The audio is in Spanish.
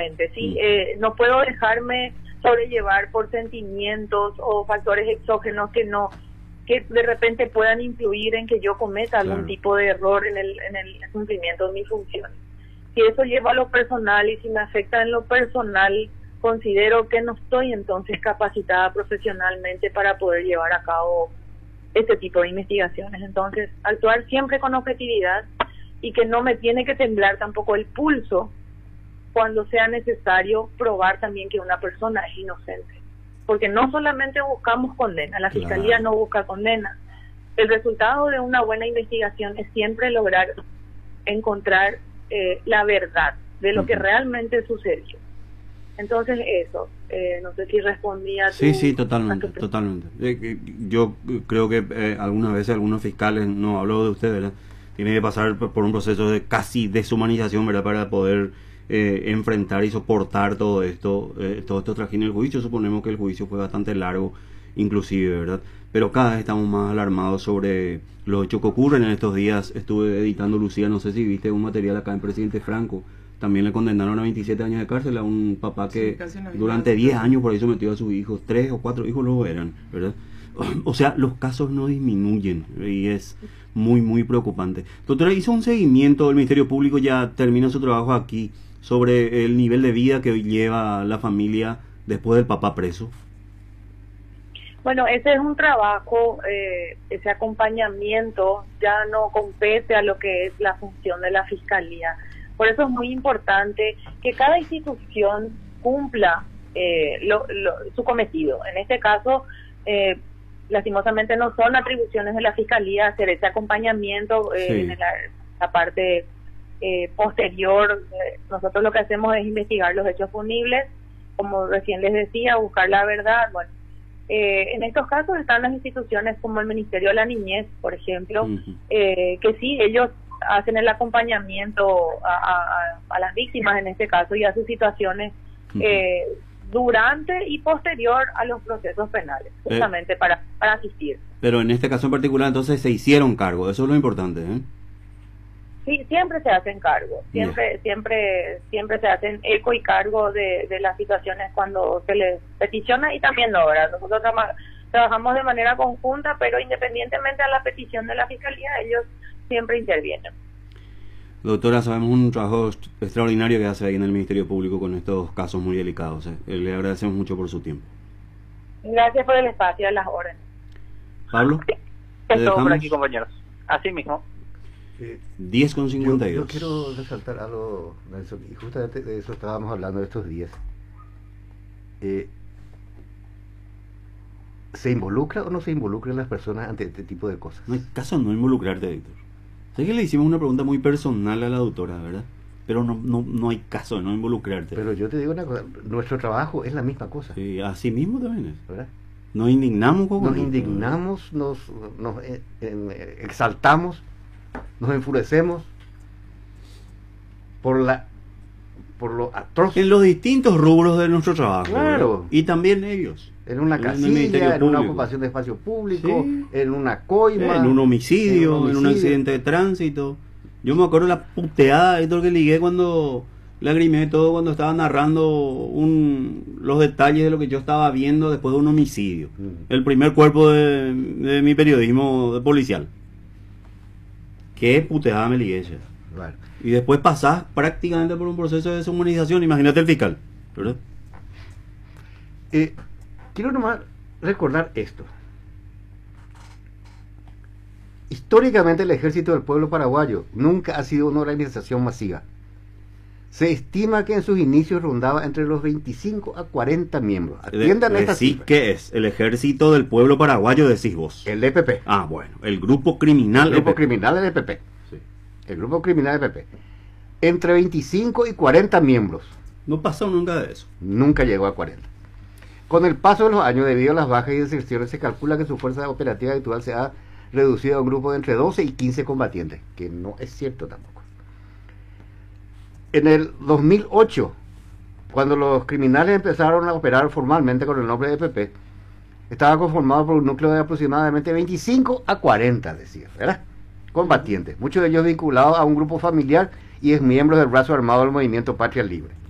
exactamente, sí. No puedo dejarme sobrellevar por sentimientos o factores exógenos que de repente puedan influir en que yo cometa algún tipo de error en el cumplimiento de mi función. Si eso lleva a lo personal y si me afecta en lo personal, considero que no estoy entonces capacitada profesionalmente para poder llevar a cabo este tipo de investigaciones. Entonces, actuar siempre con objetividad y que no me tiene que temblar tampoco el pulso cuando sea necesario probar también que una persona es inocente. Porque no solamente buscamos condena, la Fiscalía no busca condena. El resultado de una buena investigación es siempre lograr encontrar la verdad de lo que realmente sucedió. Entonces eso, no sé si respondía a tu... Sí, totalmente. Yo creo que algunas veces algunos fiscales, no hablo de usted, ¿verdad?, tienen que pasar por un proceso de casi deshumanización, ¿verdad?, para poder enfrentar y soportar todo esto trajinos del juicio. Suponemos que el juicio fue bastante largo, inclusive, ¿verdad? Pero cada vez estamos más alarmados sobre los hechos que ocurren en estos días. Estuve editando, Lucía, no sé si viste un material acá en Presidente Franco. También le condenaron a 27 años de cárcel a un papá que durante 10 años por ahí sometió a sus hijos, 3 o 4 hijos luego eran, ¿verdad? O sea, los casos no disminuyen y es muy, muy preocupante. Doctora, hizo un seguimiento, el Ministerio Público ya termina su trabajo aquí sobre el nivel de vida que hoy lleva la familia después del papá preso. Bueno, ese es un trabajo, ese acompañamiento ya no compete a lo que es la función de la Fiscalía. Por eso es muy importante que cada institución cumpla su cometido. En este caso, lastimosamente no son atribuciones de la Fiscalía hacer ese acompañamiento en la parte posterior. Nosotros lo que hacemos es investigar los hechos punibles, como recién les decía, buscar la verdad. Bueno, en estos casos están las instituciones como el Ministerio de la Niñez, por ejemplo, que sí, ellos hacen el acompañamiento a las víctimas en este caso y a sus situaciones durante y posterior a los procesos penales, justamente para asistir. Pero en este caso en particular entonces se hicieron cargo, eso es lo importante, ¿eh? Sí, siempre se hacen cargo, siempre se hacen eco y cargo de las situaciones cuando se les peticiona y también ahora. Nosotros trabajamos de manera conjunta, pero independientemente a la petición de la Fiscalía, ellos siempre intervienen. Doctora, sabemos un trabajo extraordinario que hace ahí en el Ministerio Público con estos casos muy delicados. Le agradecemos mucho por su tiempo. Gracias por el espacio, a las órdenes. Pablo, es todo por aquí, compañeros. Así mismo. 10:52. Yo quiero resaltar algo, Nelson, y justamente de eso estábamos hablando estos días. ¿Se involucra o no se involucran las personas ante este tipo de cosas? No hay caso no involucrarte, Víctor. Sé que le hicimos una pregunta muy personal a la doctora, ¿verdad? Pero no hay caso de no involucrarte. Pero yo te digo una cosa, nuestro trabajo es la misma cosa. Sí, así mismo también es. ¿Verdad? Nos indignamos con Nos indignamos, nos exaltamos, nos enfurecemos por lo atroz. En los distintos rubros de nuestro trabajo. Claro. ¿Verdad? Y también ellos. En una casilla, en una ocupación de espacio público, en una coima, en un homicidio, en un accidente de tránsito. Yo me acuerdo la puteada, Héctor, que ligué cuando lagrimé todo cuando estaba narrando los detalles de lo que yo estaba viendo después de un homicidio. El primer cuerpo de mi periodismo policial. Qué puteada me ligué ella. Bueno. Y después pasás prácticamente por un proceso de deshumanización. Imagínate el fiscal, ¿verdad? Quiero nomás recordar esto. Históricamente el Ejército del Pueblo Paraguayo nunca ha sido una organización masiva. Se estima que en sus inicios rondaba entre los 25 a 40 miembros. Atiendan esta cifra. ¿Qué es? El Ejército del Pueblo Paraguayo, decís vos. El EPP. Ah, bueno. El Grupo Criminal. El Grupo Criminal del EPP. Sí. El Grupo Criminal del EPP. Entre 25 y 40 miembros. No pasó nunca de eso. Nunca llegó a 40. Con el paso de los años, debido a las bajas y deserciones, se calcula que su fuerza operativa actual se ha reducido a un grupo de entre 12 y 15 combatientes, que no es cierto tampoco. En el 2008, cuando los criminales empezaron a operar formalmente con el nombre de EPP, estaba conformado por un núcleo de aproximadamente 25 a 40, decía, ¿verdad? Combatientes, muchos de ellos vinculados a un grupo familiar y ex miembros del brazo armado del Movimiento Patria Libre.